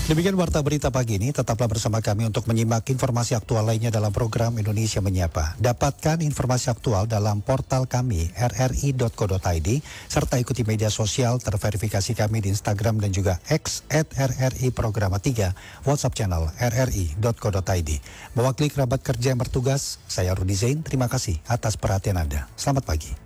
Demikian warta berita pagi ini, tetaplah bersama kami untuk menyimak informasi aktual lainnya dalam program Indonesia Menyapa. Dapatkan informasi aktual dalam portal kami rri.co.id serta ikuti media sosial terverifikasi kami di Instagram dan juga X @RRI Programa 3, WhatsApp channel rri.co.id. Mewakili kerabat kerja yang bertugas, saya Rudi Zain, terima kasih atas perhatian Anda. Selamat pagi.